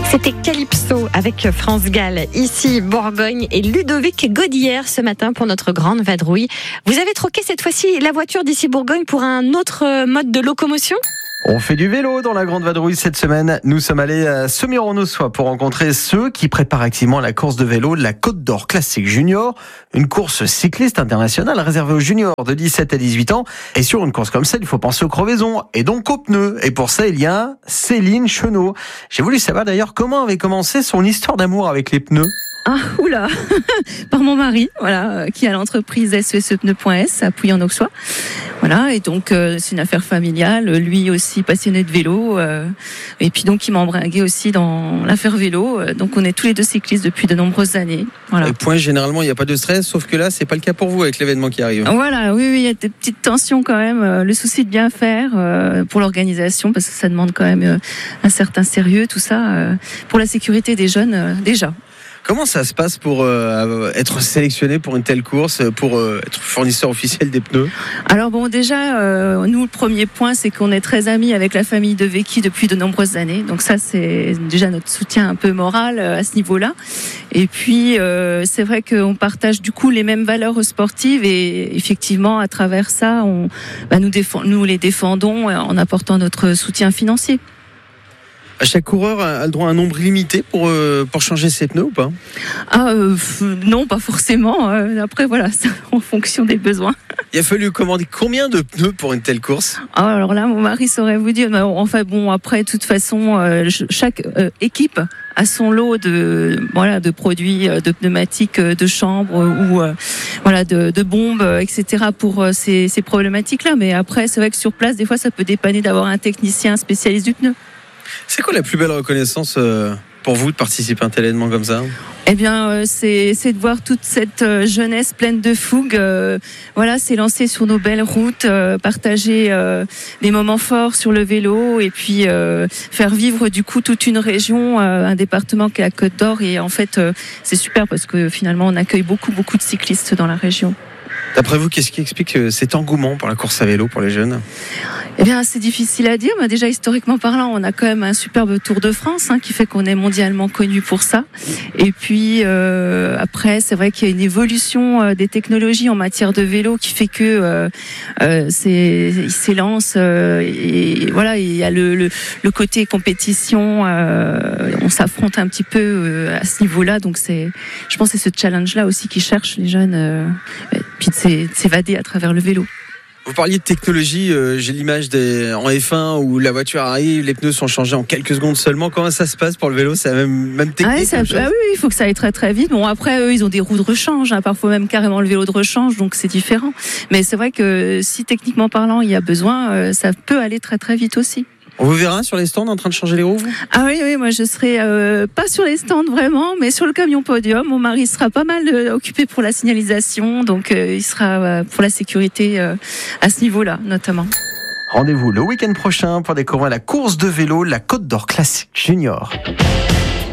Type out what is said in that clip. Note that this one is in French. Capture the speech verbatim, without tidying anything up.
C'était Calypso avec France Gall, ici Bourgogne, et Ludovic Godillère ce matin pour notre grande vadrouille. Vous avez troqué cette fois-ci la voiture d'ici Bourgogne pour un autre mode de locomotion ? On fait du vélo dans la grande vadrouille cette semaine. Nous sommes allés à Semur-en-Auxois pour rencontrer ceux qui préparent activement la course de vélo de la Côte d'Or Classique Junior, une course cycliste internationale réservée aux juniors de dix-sept à dix-huit ans. Et sur une course comme ça, il faut penser aux crevaisons et donc aux pneus. Et pour ça, il y a Céline Chenot. J'ai voulu savoir d'ailleurs comment avait commencé son histoire d'amour avec les pneus. Ah, oula, par mon mari, voilà, qui a l'entreprise S E S E Pneus point S à Pouilly-en-Auxois. Voilà, et donc euh, c'est une affaire familiale, lui aussi passionné de vélo, euh, et puis donc il m'a embringué aussi dans l'affaire vélo. Euh, donc on est tous les deux cyclistes depuis de nombreuses années. Voilà. Et point, généralement, il n'y a pas de stress, sauf que là, c'est pas le cas pour vous avec l'événement qui arrive. Voilà, oui, oui, il y a des petites tensions quand même. Euh, le souci de bien faire euh, pour l'organisation, parce que ça demande quand même euh, un certain sérieux, tout ça, euh, pour la sécurité des jeunes euh, déjà. Comment ça se passe pour euh, être sélectionné pour une telle course, pour euh, être fournisseur officiel des pneus ? Alors bon, déjà, euh, nous, le premier point, c'est qu'on est très amis avec la famille de Vecchi depuis de nombreuses années. Donc ça, c'est déjà notre soutien un peu moral euh, à ce niveau-là. Et puis, euh, c'est vrai qu'on partage du coup les mêmes valeurs sportives et effectivement, à travers ça, on, bah, nous, défend, nous les défendons en apportant notre soutien financier. Chaque coureur a le droit à un nombre limité pour, euh, pour changer ses pneus ou pas ? Ah euh, non, pas forcément. Après, voilà, c'est en fonction des besoins. Il a fallu commander combien de pneus pour une telle course ? Ah, alors là, mon mari saurait vous dire. Enfin bon, après, de toute façon, euh, chaque euh, équipe a son lot de voilà de produits, de pneumatiques, de chambre ou euh, voilà de, de bombes, et cetera pour euh, ces, ces problématiques-là. Mais après, c'est vrai que sur place, des fois, ça peut dépanner d'avoir un technicien spécialiste du pneu. C'est quoi la plus belle reconnaissance pour vous de participer à un tel événement comme ça ? Eh bien, euh, c'est, c'est de voir toute cette euh, jeunesse pleine de fougue. Euh, voilà, c'est lancé sur nos belles routes, euh, partager euh, des moments forts sur le vélo et puis euh, faire vivre du coup toute une région, euh, un département qui est la Côte d'Or. Et en fait, euh, c'est super parce que finalement, on accueille beaucoup, beaucoup de cyclistes dans la région. D'après vous, qu'est-ce qui explique cet engouement pour la course à vélo pour les jeunes ? Eh bien, c'est difficile à dire, mais déjà historiquement parlant, on a quand même un superbe Tour de France hein, qui fait qu'on est mondialement connu pour ça. Et puis euh, après, c'est vrai qu'il y a une évolution euh, des technologies en matière de vélo qui fait que euh, euh, c'est, ils s'élancent euh, et voilà, il y a le, le, le côté compétition. Euh, on s'affronte un petit peu euh, à ce niveau-là, donc c'est, je pense, que c'est ce challenge-là aussi qui cherche les jeunes, euh, et puis de s'évader à travers le vélo. Vous parliez de technologie, euh, j'ai l'image des, en F un où la voiture arrive, les pneus sont changés en quelques secondes seulement. Comment ça se passe pour le vélo ? C'est la même, même technique ? Ah oui, ça, ah oui, il faut que ça aille très très vite. Bon, après, eux, ils ont des roues de rechange, hein, parfois même carrément le vélo de rechange, donc c'est différent. Mais c'est vrai que si techniquement parlant, il y a besoin, euh, ça peut aller très très vite aussi. On vous verra sur les stands en train de changer les roues, vous ? Ah oui, oui, moi je serai euh, pas sur les stands vraiment, mais sur le camion podium. Mon mari sera pas mal euh, occupé pour la signalisation, donc euh, il sera euh, pour la sécurité euh, à ce niveau-là, notamment. Rendez-vous le week-end prochain pour découvrir la course de vélo, la Côte d'Or Classique Junior.